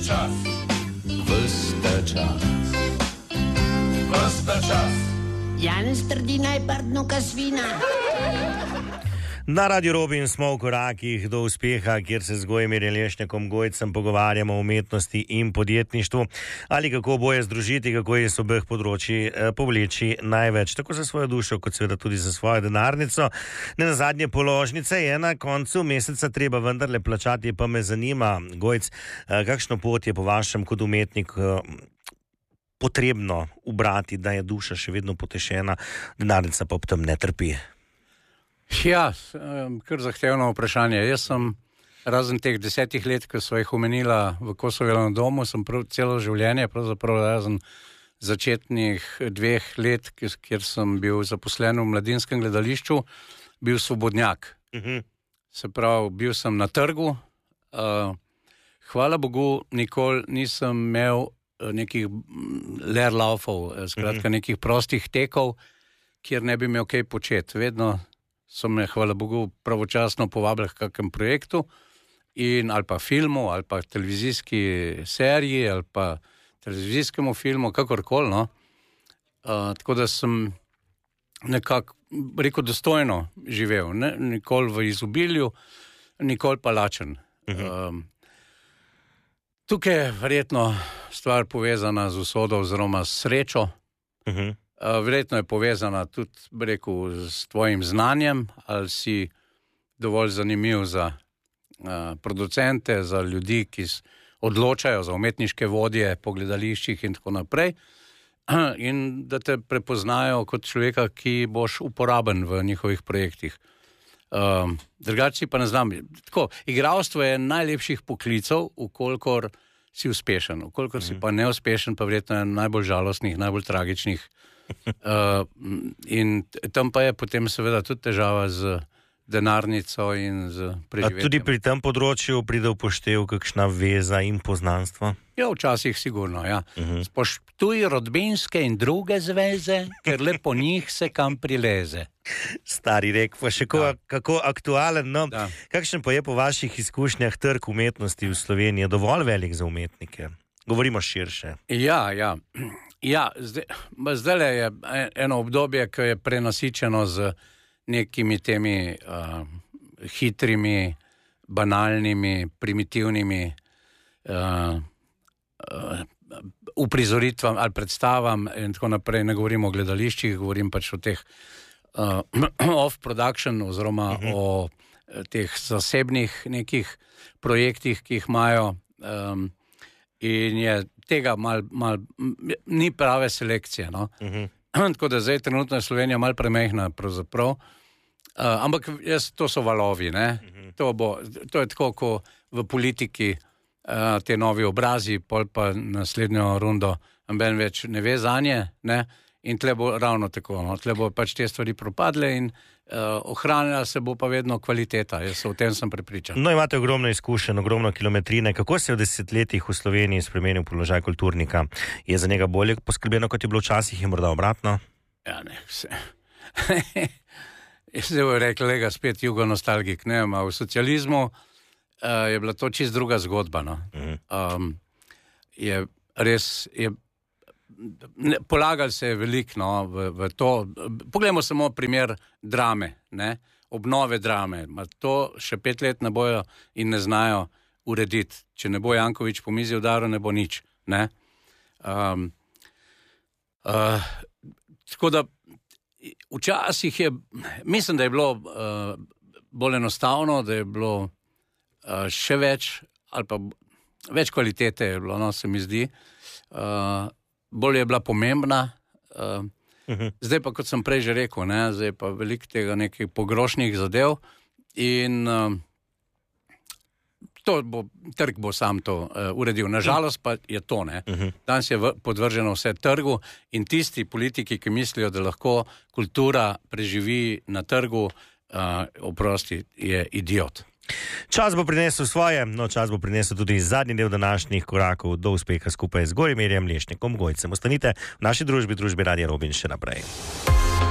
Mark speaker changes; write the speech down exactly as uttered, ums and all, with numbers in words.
Speaker 1: čas. Vsta čas. Vsta čas.
Speaker 2: Janez Trdina je pardnuka svina.
Speaker 3: Na Radio Robin smo v korakih do uspeha, kjer se z Gojimirjem Lešnikom Gojcem pogovarjamo o umetnosti in podjetništvu, ali kako boje združiti, kako je z obeh področji eh, povleči največ, tako za svojo dušo, kot seveda tudi za svojo denarnico. Ne nazadnje položnice je na koncu meseca treba vendarle plačati, pa me zanima, Gojc, eh, kakšno pot je po vašem kot umetnik eh, potrebno ubrati, da je duša še vedno potešena, denarnica pa ob tem ne trpi?
Speaker 4: Ja, kar zahtevno vprašanje. Jaz sem razen teh desetih let, ko so jih omenila v Kosovem domu, sem prav celo življenje, pravzaprav razen začetnih dveh let, kjer sem bil zaposlen v Mladinskem gledališču, bil svobodnjak. Uh-huh. Se pravi, bil sem na trgu. Uh, hvala Bogu, nikoli nisem imel nekih lerlaufov, skratka uh-huh. nekih prostih tekov, kjer ne bi imel kaj početi. Vedno so me, hvala Bogu, pravočasno povabili k kakem projektu in ali pa filmu, ali pa televizijski seriji, ali pa televizijskemu filmu, kakorkoli, no. Uh, tako da sem nekako, rekel, dostojno živel. Ne? Nikoli v izobilju, nikoli pa lačen. Uh-huh. Um, tukaj je verjetno stvar povezana z usodo oziroma s srečo. Uh-huh. Uh, verjetno je povezana tudi, rekel, s tvojim znanjem, ali si dovolj zanimiv za uh, producente, za ljudi, ki odločajo, za umetniške vodje po gledališčih in tako naprej, in da te prepoznajo kot človeka, ki boš uporaben v njihovih projektih. Uh, drugače pa ne znam. Tako, igralstvo je najlepših poklicev, ukolikor si uspešen. Ukolikor mm. si pa neuspešen, pa verjetno je najbolj žalostnih, najbolj tragičnih. Uh, in tam pa je potem seveda tudi težava z denarnico in z preživetjem.
Speaker 3: A tudi pri tem področju pride v poštev kakšna veza in poznanstvo?
Speaker 4: Ja, včasih sigurno, ja. Uh-huh. Spoštuj rodbinske in druge zveze, ker le po njih se kam prileze.
Speaker 3: Stari rek, pa še ko, kako aktualen, no.
Speaker 4: Da.
Speaker 3: Kakšen pa je po vaših izkušnjah trg umetnosti v Sloveniji? Dovolj velik za umetnike? Govorimo širše.
Speaker 4: Ja, ja. Ja, zdaj, zdaj je eno obdobje, ki je prenasičeno z nekimi temi uh, hitrimi, banalnimi, primitivnimi uh, uh, uprizoritvam ali predstavam in tako naprej. Ne govorim o gledališčih, govorim pač o teh uh, off-production oziroma uh-huh. o teh zasebnih nekih projektih, ki jih imajo um, in je tega mal, mal, ni prave selekcije, no. Uh-huh. Tako da zdaj trenutno je Slovenija mal premehna pravzaprav, uh, ampak jaz, to so valovi, ne. Uh-huh. To bo, to je tako, ko v politiki uh, te novi obrazi, pol pa naslednjo rundo amben več ne ve zanje, ne, in tle bo ravno tako, no, tle bo pač te stvari propadle in uh, ohranila se bo pa vedno kvaliteta, jaz o tem sem prepričan.
Speaker 3: No, imate ogromno izkušenj, ogromno kilometrine, kako se je v desetletjih v Sloveniji spremenil položaj kulturnika? Je za njega bolje poskrbljeno, kot je bilo včasih, in morda obratno?
Speaker 4: Ja, ne, vse. Jaz se bo rekel, lega, spet jugonostalgik, ne, a v socializmu uh, je bila to čist druga zgodba, no. Uh-huh. Um, je res, je Ne, polagali se je veliko, no, v, v to. Poglejmo samo primer drame, ne, obnove drame. Ma to še pet let ne bojo in ne znajo urediti. Če ne bo Janković po mizi udaril, ne bo nič, ne. Um, uh, tako da včasih je, mislim, da je bilo uh, bolj enostavno, da je bilo uh, še več, ali pa več kvalitete je bilo, no, se mi zdi. Uh, bolj je bila pomembna, uh, uh-huh. zdaj pa, kot sem prej že rekel, ne, zdaj pa veliko tega nekih pogrošnih zadev in uh, to bo, trg bo sam to uh, uredil. Nažalost pa je to, ne. Uh-huh. Danes je v, podvrženo vse trgu in tisti politiki, ki mislijo, da lahko kultura preživi na trgu, uh, oprosti, je idiot.
Speaker 3: Čas bo prinesel svoje, no čas bo prinesel tudi zadnji del današnjih korakov do uspeha skupaj z Gojimirjem Lešnikom Gojcem. Ostanite v naši družbi, družbi Radio Robin še naprej.